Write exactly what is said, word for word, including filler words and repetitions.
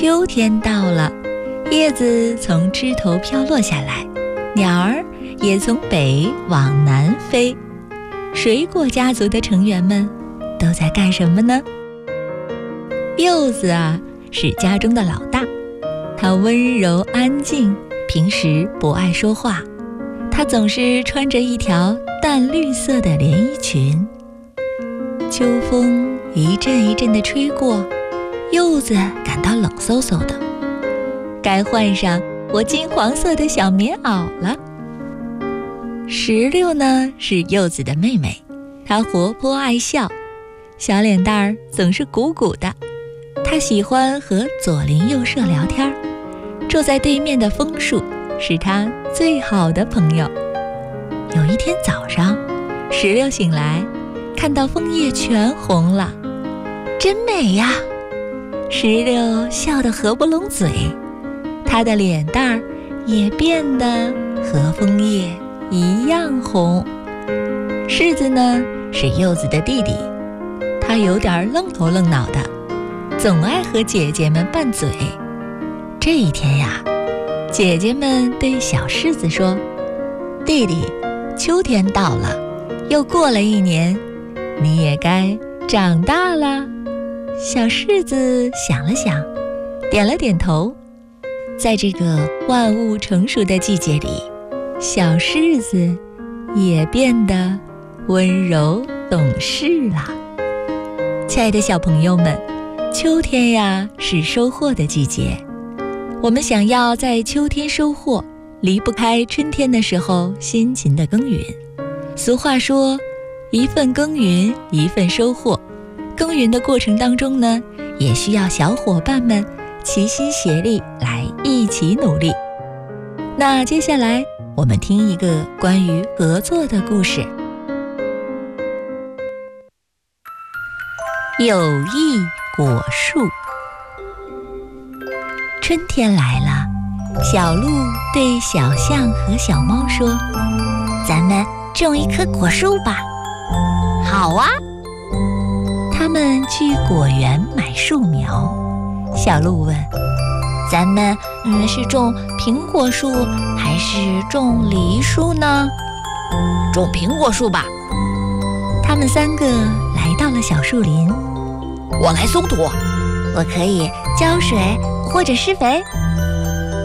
秋天到了，叶子从枝头飘落下来，鸟儿也从北往南飞。水果家族的成员们都在干什么呢？柚子啊，是家中的老大，它温柔安静，平时不爱说话。它总是穿着一条淡绿色的连衣裙。秋风一阵一阵地吹过，柚子感到冷飕飕的，该换上我金黄色的小棉袄了。石榴呢，是柚子的妹妹，她活泼爱笑，小脸蛋儿总是鼓鼓的。她喜欢和左邻右舍聊天，住在对面的枫树是她最好的朋友。有一天早上，石榴醒来，看到枫叶全红了，真美呀！石榴笑得合不拢嘴，她的脸蛋儿也变得和枫叶一样红。柿子呢，是柚子的弟弟，他有点愣头愣脑的，总爱和姐姐们拌嘴。这一天呀，姐姐们对小柿子说：弟弟，秋天到了，又过了一年，你也该长大了。小柿子想了想，点了点头。在这个万物成熟的季节里，小柿子也变得温柔懂事了。亲爱的小朋友们，秋天呀，是收获的季节。我们想要在秋天收获，离不开春天的时候辛勤的耕耘。俗话说，一份耕耘一份收获。耕耘的过程当中呢，也需要小伙伴们齐心协力来一起努力。那接下来我们听一个关于合作的故事。友谊果树。春天来了，小鹿对小象和小猫说：咱们种一棵果树吧。好啊。他们去果园买树苗。小鹿问：咱们嗯是种苹果树还是种梨树呢？种苹果树吧。他们三个来到了小树林。 我来松土， 我可以浇水或者施肥。